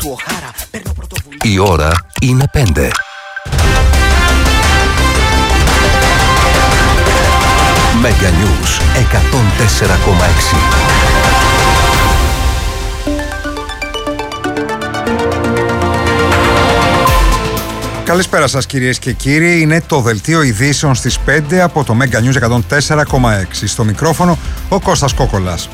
Η ώρα είναι 5. Mega News 104,6. Καλησπέρα σας κυρίες και κύριοι, είναι το δελτίο ειδήσεων στις 5 από το Mega News 104,6. Στο μικρόφωνο ο Κώστας Κόκολας.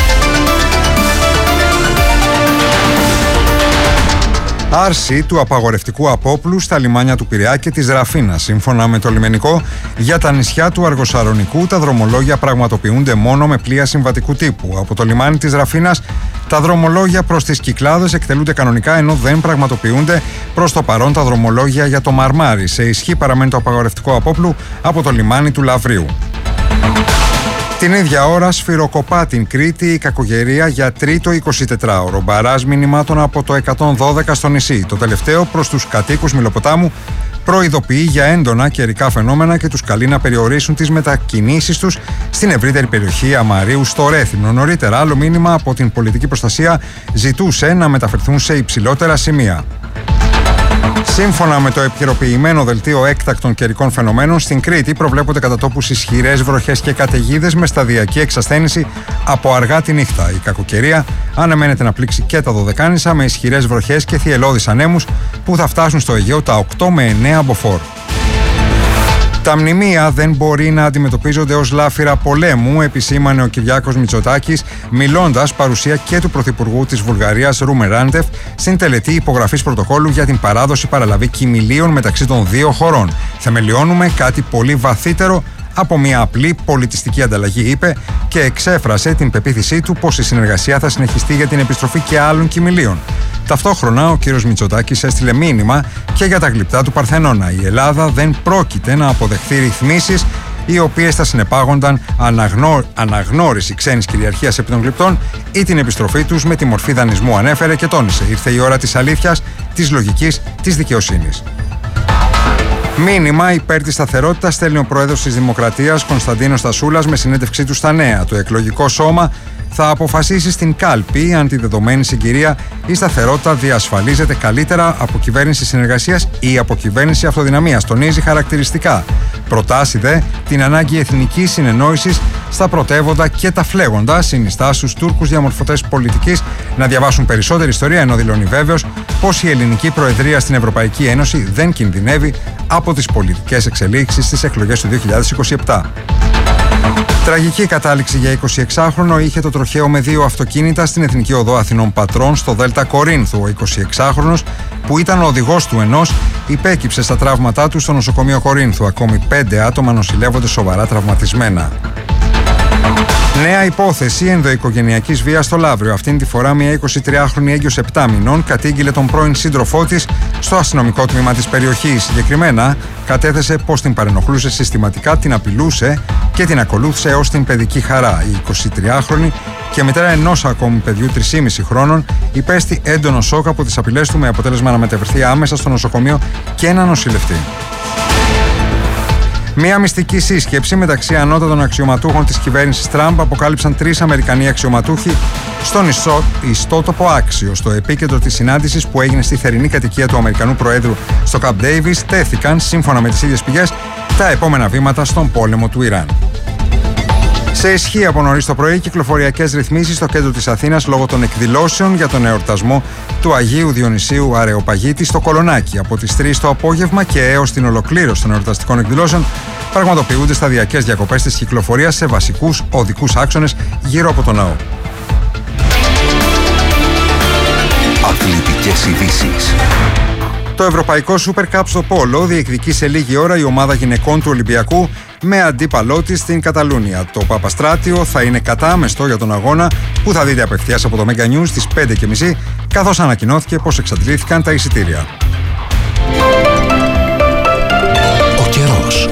Άρση του απαγορευτικού απόπλου στα λιμάνια του Πειραιά και της Ραφίνας. Σύμφωνα με το λιμενικό, για τα νησιά του Αργοσαρονικού τα δρομολόγια πραγματοποιούνται μόνο με πλοία συμβατικού τύπου. Από το λιμάνι της Ραφίνας τα δρομολόγια προς τις Κυκλάδες εκτελούνται κανονικά, ενώ δεν πραγματοποιούνται προς το παρόν τα δρομολόγια για το Μαρμάρι. Σε ισχύ παραμένει το απαγορευτικό απόπλου από το λιμάνι του Λαυρίου. Την ίδια ώρα σφυροκοπά την Κρήτη η κακογερία για τρίτο 24ωρο. Μπαράζ μηνυμάτων από το 112 στο νησί. Το τελευταίο προς τους κατοίκους Μηλοποτάμου προειδοποιεί για έντονα καιρικά φαινόμενα και τους καλεί να περιορίσουν τις μετακινήσεις τους στην ευρύτερη περιοχή Αμαρίου στο Ρέθυμνο. Νωρίτερα, άλλο μήνυμα από την πολιτική προστασία ζητούσε να μεταφερθούν σε υψηλότερα σημεία. Σύμφωνα με το επικαιροποιημένο δελτίο έκτακτων καιρικών φαινομένων, στην Κρήτη προβλέπονται κατά τόπους ισχυρές βροχές και καταιγίδες με σταδιακή εξασθένηση από αργά τη νύχτα. Η κακοκαιρία αναμένεται να πλήξει και τα Δωδεκάνησα με ισχυρές βροχές και θυελλώδεις ανέμους που θα φτάσουν στο Αιγαίο τα 8 με 9 μποφόρ. Τα μνημεία δεν μπορεί να αντιμετωπίζονται ως λάφυρα πολέμου, επισήμανε ο Κυριάκος Μητσοτάκης, μιλώντας παρουσία και του Πρωθυπουργού της Βουλγαρίας Ρούμεν Ράντεφ στην τελετή υπογραφής πρωτοκόλου για την παράδοση παραλαβή κοιμηλίων μεταξύ των δύο χωρών. Θεμελιώνουμε κάτι πολύ βαθύτερο από μια απλή πολιτιστική ανταλλαγή, είπε, και εξέφρασε την πεποίθησή του πως η συνεργασία θα συνεχιστεί για την επιστροφή και άλλων κοιμηλίων. Ταυτόχρονα, ο κύριος Μητσοτάκης έστειλε μήνυμα και για τα γλυπτά του Παρθενώνα. Η Ελλάδα δεν πρόκειται να αποδεχθεί ρυθμίσεις οι οποίες θα συνεπάγονταν αναγνώριση ξένης κυριαρχίας επί των γλυπτών ή την επιστροφή τους με τη μορφή δανεισμού, ανέφερε και τόνισε. Ήρθε η ώρα της αλήθειας, της λογικής, της δικαιοσύνης. Μήνυμα υπέρ της σταθερότητας στέλνει ο πρόεδρος της Δημοκρατίας Κωνσταντίνος Στασούλας με συνέντευξή του στα Νέα. Το εκλογικό σώμα θα αποφασίσει στην κάλπη αν τη δεδομένη συγκυρία η σταθερότητα διασφαλίζεται καλύτερα από κυβέρνηση συνεργασίας ή από κυβέρνηση αυτοδυναμίας. Τονίζει χαρακτηριστικά. Προτάσει δε την ανάγκη εθνικής συνεννόησης στα πρωτεύοντα και τα φλέγοντα. Συνιστά στους Τούρκους διαμορφωτές πολιτικής να διαβάσουν περισσότερη ιστορία, ενώ δηλώνει βέβαιος πως η ελληνική προεδρία στην Ευρωπαϊκή Ένωση δεν κινδυνεύει από τις πολιτικές εξελίξεις στις εκλογές του 2027. Τραγική κατάληξη για 26χρονο είχε το τροχαίο με δύο αυτοκίνητα στην Εθνική Οδό Αθηνών Πατρών στο Δέλτα Κορίνθου. Ο 26χρονος, που ήταν ο οδηγός του ενός, υπέκυψε στα τραύματά του στο νοσοκομείο Κορίνθου. Ακόμη 5 άτομα νοσηλεύονται σοβαρά τραυματισμένα. Νέα υπόθεση ενδοοικογενειακής βίας στο Λαύριο. Αυτήν τη φορά μια 23χρονη έγκυος 7 μηνών κατήγγειλε τον πρώην σύντροφό της στο αστυνομικό τμήμα της περιοχής. Συγκεκριμένα, κατέθεσε πως την παρενοχλούσε συστηματικά, την απειλούσε και την ακολούθησε έως την παιδική χαρά. Η 23χρονη και μητέρα ενός ακόμη παιδιού 3,5 χρόνων υπέστη έντονο σοκ από τις απειλές του, με αποτέλεσμα να μεταφερθεί άμεσα στο νοσοκομείο και να νοσηλευτεί. Μια μυστική σύσκεψη μεταξύ ανώτατων αξιωματούχων της κυβέρνησης Τραμπ αποκάλυψαν 3 Αμερικανοί αξιωματούχοι στον ιστότοπο Άξιο. Στο επίκεντρο της συνάντησης, που έγινε στη θερινή κατοικία του Αμερικανού Προέδρου στο Καμπ Ντέιβις, τέθηκαν, σύμφωνα με τις ίδιες πηγές, τα επόμενα βήματα στον πόλεμο του Ιράν. Σε ισχύ από νωρίς το πρωί, κυκλοφοριακές ρυθμίσεις στο κέντρο της Αθήνας λόγω των εκδηλώσεων για τον εορτασμό του Αγίου Διονυσίου Αρεοπαγίτη στο Κολονάκι. Από τις 3 το απόγευμα και έως την ολοκλήρωση των εορταστικών εκδηλώσεων πραγματοποιούνται σταδιακές διακοπές της κυκλοφορίας σε βασικούς οδικούς άξονες γύρω από τον ναό. Αθλητικές ειδήσεις. Το Ευρωπαϊκό Super Cup στο Πόλο διεκδικεί σε λίγη ώρα η ομάδα γυναικών του Ολυμπιακού με αντίπαλό της στην Καταλούνια. Το Παπαστράτιο θα είναι κατάμεστο για τον αγώνα, που θα δείτε απευθείας από το Mega News στις 5:30, καθώς ανακοινώθηκε πως εξαντλήθηκαν τα εισιτήρια. Ο καιρός.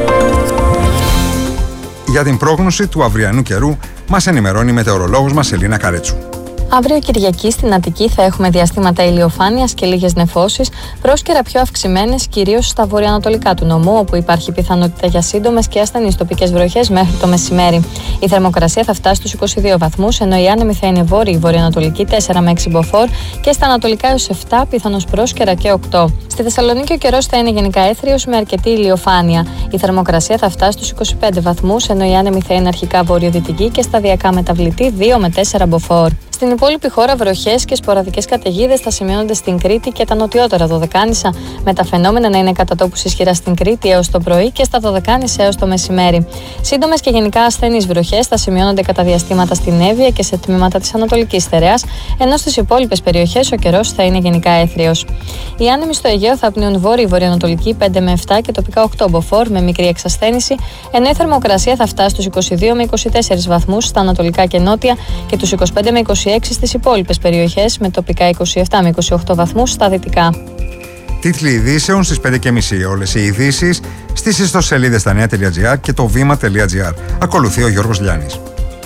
Για την πρόγνωση του αυριανού καιρού μας ενημερώνει η μετεωρολόγος μας Ελίνα Καρέτσου. Αύριο Κυριακή στην Αττική θα έχουμε διαστήματα ηλιοφάνειας και λίγες νεφώσεις, πρόσκαιρα πιο αυξημένες κυρίως στα βορειοανατολικά του νομού, όπου υπάρχει πιθανότητα για σύντομες και ασθενείς τοπικές βροχές μέχρι το μεσημέρι. Η θερμοκρασία θα φτάσει στους 22 βαθμούς, ενώ η άνεμη θα είναι βόρειο-βορειοανατολική 4 με 6 μποφόρ και στα ανατολικά έως 7, πιθανώς πρόσκαιρα και 8. Στη Θεσσαλονίκη ο καιρός θα είναι γενικά έθριος με αρκετή ηλιοφάνεια. Η θερμοκρασία θα φτάσει στους 25 βαθμούς, ενώ η άνεμη θα είναι αρχικά βορειοδυτική και σταδιακά μεταβλητή 2 με 4 μποφόρ. Στην υπόλοιπη χώρα, βροχές και σποραδικές καταιγίδες θα σημειώνονται στην Κρήτη και τα νοτιότερα Δωδεκάνησα, με τα φαινόμενα να είναι κατά τόπους ισχυρά στην Κρήτη έως το πρωί και στα Δωδεκάνησα έως το μεσημέρι. Σύντομες και γενικά ασθενείς βροχές θα σημειώνονται κατά διαστήματα στην Εύβοια και σε τμήματα της Ανατολικής Στερεάς, ενώ στις υπόλοιπες περιοχές ο καιρός θα είναι γενικά έθριος. Οι άνεμοι στο Αιγαίο θα πνέουν βόρειο-βορειοανατολική 5 με 7 και τοπικά 8 μποφόρ με μικρή εξασθένηση, ενώ η θερμοκρασία θα φτάσει στους 22 με 24 βαθμούς στα ανατολικά και νότια και τους 25 με 26 στις υπόλοιπες περιοχές, με τοπικά 27 με 28 βαθμούς στα δυτικά. Τίτλοι ειδήσεων στις 5.30. Όλες οι ειδήσεις στις ιστοσελίδες stanea.gr και το vima.gr. Ακολουθεί ο Γιώργος Λιάννης.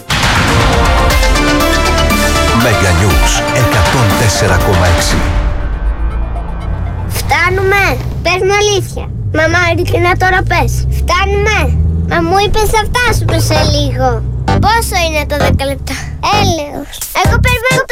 Meganews 104,6. Φτάνουμε! Πες μου αλήθεια. Μαμά, ειλικρινά τώρα πες. Φτάνουμε! Μα μου είπες θα φτάσουμε σε λίγο. Πόσο είναι το 10 λεπτά? Έλεος. Εγώ περιμένω